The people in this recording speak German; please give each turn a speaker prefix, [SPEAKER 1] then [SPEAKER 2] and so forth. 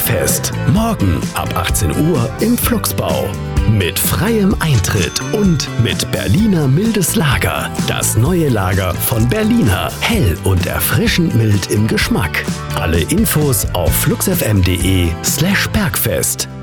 [SPEAKER 1] Bergfest. Morgen ab 18 Uhr im Flugsbau. Mit freiem Eintritt und mit Berliner mildes Lager. Das neue Lager von Berliner. Hell und erfrischend mild im Geschmack. Alle Infos auf fluxfm.de/Bergfest.